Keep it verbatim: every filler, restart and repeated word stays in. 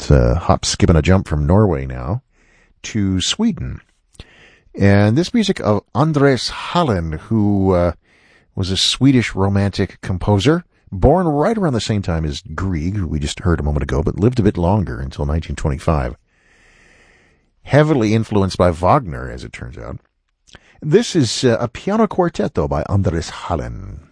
Let's uh, hop, skip, and a jump from Norway now to Sweden. And this music of Andres Halen, who uh, was a Swedish romantic composer, born right around the same time as Grieg, who we just heard a moment ago, but lived a bit longer until nineteen twenty-five. Heavily influenced by Wagner, as it turns out. This is uh, a piano quartet, though, by Andres Halen.